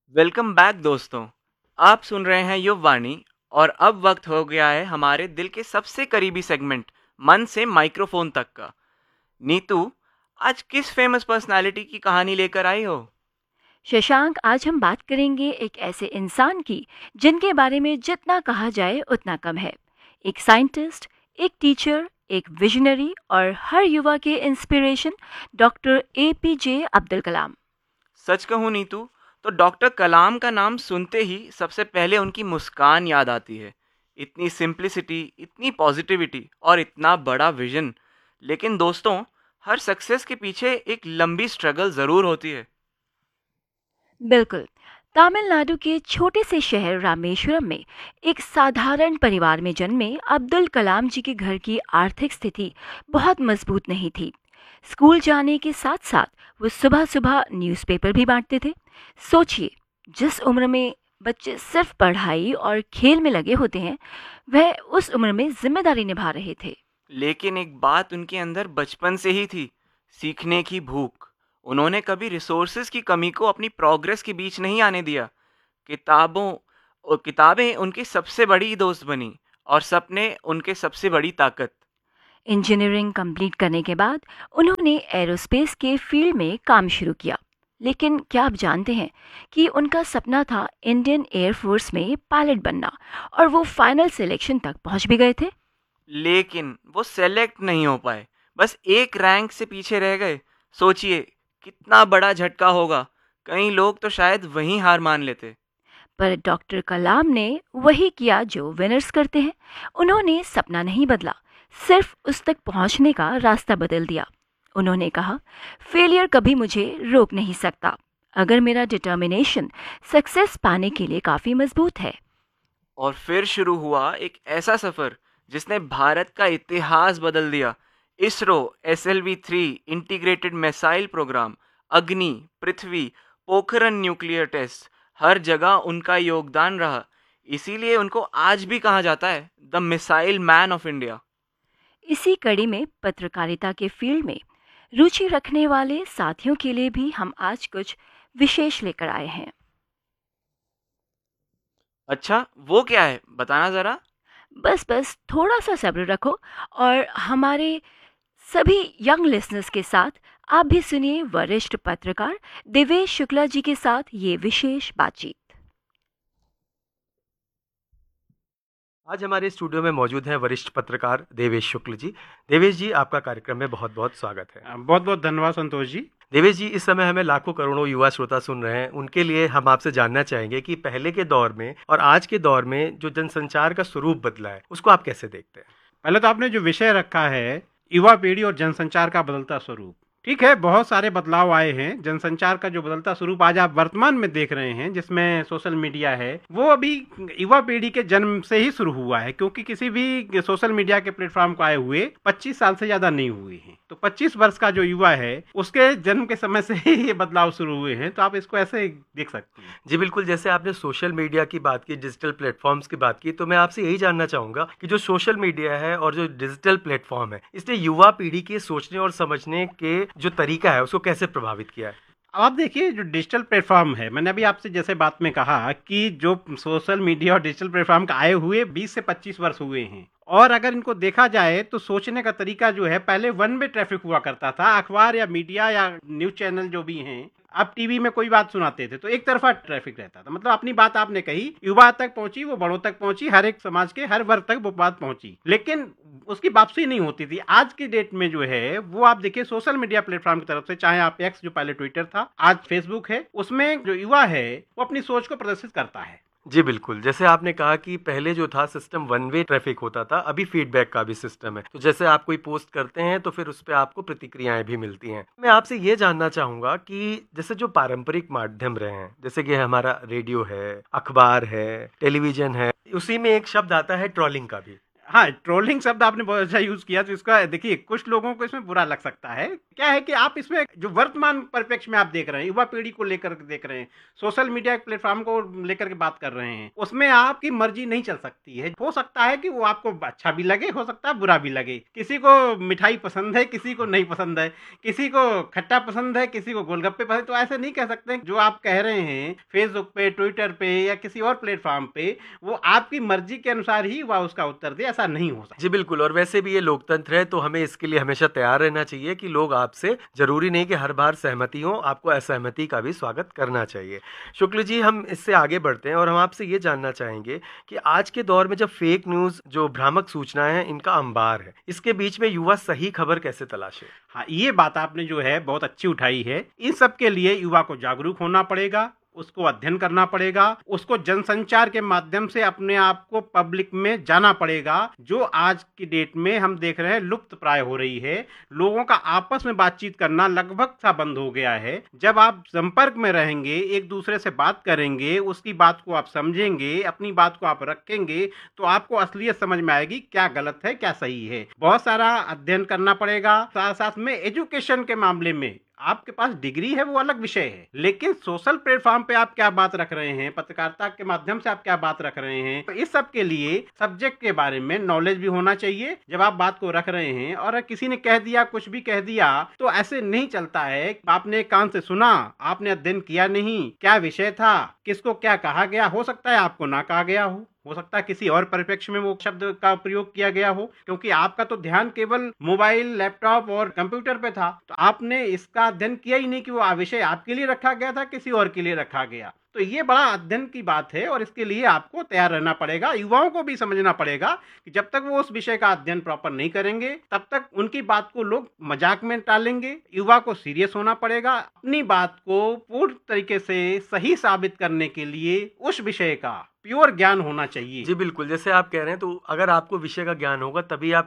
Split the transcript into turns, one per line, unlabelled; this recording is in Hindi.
वेलकम बैक दोस्तों। आप सुन रहे हैं युववाणी और अब वक्त हो गया है हमारे दिल के सबसे करीबी सेगमेंट मन से माइक्रोफोन तक का। नीतू, आज किस फेमस पर्सनालिटी की कहानी लेकर आई हो?
शशांक, आज हम बात करेंगे एक ऐसे इंसान की जिनके बारे में जितना कहा जाए उतना कम है। एक साइंटिस्ट, एक टीचर, एक विजनरी और हर युवा के inspiration, doctor APJ Abdul Kalam.
सच कहूँ नीतू, तो डॉक्टर कलाम का नाम सुनते ही सबसे पहले उनकी मुस्कान याद आती है। इतनी सिंप्लिसिटी, इतनी पॉजिटिविटी और इतना बड़ा विजन। लेकिन दोस्तों, हर सक्सेस के पीछे एक लंबी स्ट्रगल ज़रूर होती है।
बिल्कुल। तमिलनाडु के छोटे से शहर रामेश्वरम में एक साधारण परिवार में जन्मे अब्दुल कलाम जी के घर की आर्थिक स्थिति बहुत मजबूत नहीं थी। स्कूल जाने के साथ साथ वो सुबह सुबह न्यूज़पेपर भी बांटते थे। सोचिए, जिस उम्र में बच्चे सिर्फ पढ़ाई और खेल में लगे होते हैं, वह उस उम्र में जिम्मेदारी निभा रहे थे।
लेकिन एक बात उनके अंदर बचपन से ही थी, सीखने की भूख। उन्होंने कभी रिसोर्सेज की कमी को अपनी प्रोग्रेस के बीच नहीं आने दिया। किताबें उनकी सबसे बड़ी दोस्त बनी और सपने उनके सबसे बड़ी ताकत।
इंजीनियरिंग कंप्लीट करने के बाद उन्होंने एरोस्पेस के फील्ड में काम शुरू किया। लेकिन क्या आप जानते हैं कि उनका सपना था इंडियन एयरफोर्स में पायलट बनना, और वो फाइनल सिलेक्शन तक पहुंच भी गए थे।
लेकिन वो सेलेक्ट नहीं हो पाए, बस एक रैंक से पीछे रह गए। सोचिए, कितना बड़ा झटका होगा। कई लोग तो शायद वहीं हार मान लेते।
पर डॉक्टर कलाम ने वही किया जो विनर्स करते हैं। उन्होंने सपना नहीं बदला, सिर्फ उस तक पहुंचने का रास्ता बदल दिया। उन्होंने कहा, फेलियर कभी मुझे रोक नहीं सकता, अगर मेरा डिटर्मिनेशन सक्सेस पाने के लिए काफ़ी मजबूत है।
और फिर शुरू हुआ एक ऐसा सफर जिसने भारत का इतिहास बदल दिया। ISRO SLV-3 integrated missile programme, अग्नि, पृथ्वी, पोखरन न्यूक्लियर टेस्ट, हर जगह उनका योगदान रहा। इसीलिए उनको आज भी कहा जाता है the missile man of India.
इसी कड़ी में पत्रकारिता के फील्ड में रुचि रखने वाले साथियों के लिए भी हम आज कुछ विशेष लेकर आए हैं।
अच्छा, वो क्या है, बताना जरा।
बस बस थोड़ा सा सब्र रखो, और हमारे सभी यंग लिसनर्स के साथ आप भी सुनिए वरिष्ठ पत्रकार देवेश शुक्ला जी के साथ ये विशेष बातचीत।
आज हमारे स्टूडियो में मौजूद हैं वरिष्ठ पत्रकार देवेश शुक्ल जी। देवेश जी, आपका कार्यक्रम में बहुत बहुत स्वागत है।
बहुत बहुत धन्यवाद संतोष जी।
देवेश जी, इस समय हमें लाखों करोड़ों युवा श्रोता सुन रहे हैं। उनके लिए हम आपसे जानना चाहेंगे कि पहले के दौर में और आज के दौर में जो जनसंचार का स्वरूप बदला है, उसको आप कैसे देखते हैं?
पहले तो आपने जो विषय रखा है, युवा पीढ़ी और जनसंचार का बदलता स्वरूप, ठीक है, बहुत सारे बदलाव आए हैं। जनसंचार का जो बदलता स्वरूप आज आप वर्तमान में देख रहे हैं, जिसमें सोशल मीडिया है, वो अभी युवा पीढ़ी के जन्म से ही शुरू हुआ है, क्योंकि किसी भी सोशल मीडिया के प्लेटफॉर्म को आए हुए 25 साल से ज्यादा नहीं हुए हैं। तो 25 वर्ष का जो युवा है, उसके जन्म के समय से ही ये बदलाव शुरू हुए हैं। तो आप इसको ऐसे देख सकते हैं।
जी बिल्कुल, जैसे आपने सोशल मीडिया की बात की, डिजिटल प्लेटफॉर्म्स की बात की, तो मैं आपसे यही जानना चाहूंगा कि जो सोशल मीडिया है और जो डिजिटल प्लेटफॉर्म है, इसने युवा पीढ़ी के सोचने और समझने के जो तरीका है, उसको कैसे प्रभावित किया है?
अब आप देखिए, जो डिजिटल प्लेटफॉर्म है, मैंने अभी आपसे जैसे बात में कहा कि जो सोशल मीडिया और डिजिटल प्लेटफॉर्म का आए हुए 20 से 25 वर्ष हुए हैं, और अगर इनको देखा जाए तो सोचने का तरीका जो है, पहले वन वे ट्रैफिक हुआ करता था। अखबार या मीडिया या न्यूज चैनल जो भी हैं, अब टीवी में कोई बात सुनाते थे तो एक तरफा ट्रैफिक रहता था। मतलब अपनी बात आपने कही, युवा तक पहुंची, वो बड़ों तक पहुंची, हर एक समाज के हर वर्ग तक वो बात पहुंची, लेकिन उसकी वापसी नहीं होती थी। आज की डेट में जो है, वो आप देखिए सोशल मीडिया प्लेटफॉर्म की तरफ से, चाहे आप एक्स, जो पहले ट्विटर था, आज फेसबुक है, उसमें जो युवा है वो अपनी सोच को प्रदर्शित करता है।
जी बिल्कुल, जैसे आपने कहा कि पहले जो था सिस्टम वन वे ट्रैफिक होता था, अभी फीडबैक का भी सिस्टम है। तो जैसे आप कोई पोस्ट करते हैं तो फिर उस पे आपको प्रतिक्रियाएं भी मिलती हैं। मैं आपसे ये जानना चाहूंगा कि जैसे जो पारंपरिक माध्यम रहे हैं, जैसे कि हमारा रेडियो है, अखबार है, टेलीविजन है, उसी में एक शब्द आता है ट्रोलिंग का भी।
हाँ, ट्रोलिंग शब्द आपने बहुत अच्छा यूज़ किया, तो इसका देखिए कुछ लोगों को इसमें बुरा लग सकता है। क्या है कि आप इसमें जो वर्तमान परिप्रेक्ष्य में आप देख रहे हैं, युवा पीढ़ी को लेकर के देख रहे हैं, सोशल मीडिया प्लेटफ़ॉर्म को लेकर के बात कर रहे हैं, उसमें आपकी मर्ज़ी नहीं चल सकती है। हो सकता है कि वो आपको अच्छा भी लगे, हो सकता है बुरा भी लगे। किसी को मिठाई पसंद है, किसी को नहीं पसंद है, किसी को खट्टा पसंद है, किसी को गोलगप्पे पसंद है, तो ऐसे नहीं कह सकते जो आप कह रहे हैं फेसबुक पे, ट्विटर पे या किसी और प्लेटफ़ॉर्म पे, वो आपकी मर्ज़ी के अनुसार ही वह उसका उत्तर दे, ऐसा नहीं हो सकता।
जी बिल्कुल, और वैसे भी ये लोकतंत्र है, तो हमें इसके लिए हमेशा तैयार रहना चाहिए कि लोग आपसे जरूरी नहीं कि हर बार सहमति हो, आपको असहमति का भी स्वागत करना चाहिए। शुक्ल जी, हम इससे आगे बढ़ते हैं और हम आपसे ये जानना चाहेंगे कि आज के दौर में जब फेक न्यूज़, जो भ्रामक सूचनाएं हैं, इनका अंबार है, इसके बीच में युवा सही खबर कैसे तलाशे?
हाँ, ये बात आपने जो है बहुत अच्छी उठाई है। इन सब के लिए युवा को जागरूक होना पड़ेगा, उसको अध्ययन करना पड़ेगा, उसको जनसंचार के माध्यम से अपने आप को पब्लिक में जाना पड़ेगा, जो आज की डेट में हम देख रहे हैं लुप्त प्राय हो रही है। लोगों का आपस में बातचीत करना लगभग सा बंद हो गया है। जब आप संपर्क में रहेंगे, एक दूसरे से बात करेंगे, उसकी बात को आप समझेंगे, अपनी बात को आप रखेंगे, तो आपको असलियत समझ में आएगी क्या गलत है, क्या सही है। बहुत सारा अध्ययन करना पड़ेगा। साथ साथ में एजुकेशन के मामले में आपके पास डिग्री है, वो अलग विषय है, लेकिन सोशल प्लेटफॉर्म पे आप क्या बात रख रहे हैं, पत्रकारिता के माध्यम से आप क्या बात रख रहे हैं, तो इस सब के लिए सब्जेक्ट के बारे में नॉलेज भी होना चाहिए जब आप बात को रख रहे हैं। और किसी ने कह दिया, कुछ भी कह दिया, तो ऐसे नहीं चलता है। आपने कान से सुना, आपने अध्ययन किया नहीं, क्या विषय था, किसको क्या कहा गया, हो सकता है आपको ना कहा गया हो सकता है किसी और परिप्रेक्ष्य में वो शब्द का प्रयोग किया गया हो, क्योंकि आपका तो ध्यान केवल मोबाइल, लैपटॉप और कंप्यूटर पे था, तो आपने इसका अध्ययन किया ही नहीं कि वो विषय आपके लिए रखा गया था, किसी और के लिए रखा गया। तो ये बड़ा अध्ययन की बात है और इसके लिए आपको तैयार रहना पड़ेगा। युवाओं को भी समझना पड़ेगा कि जब तक वो उस विषय का अध्ययन प्रॉपर नहीं करेंगे, तब तक उनकी बात को लोग मजाक में टालेंगे। युवा को सीरियस होना पड़ेगा, अपनी बात को पूर्ण तरीके से सही साबित करने के लिए उस विषय का प्योर ज्ञान होना चाहिए।
जी बिल्कुल, जैसे आप कह रहे हैं, तो अगर आपको विषय का ज्ञान होगा तभी आप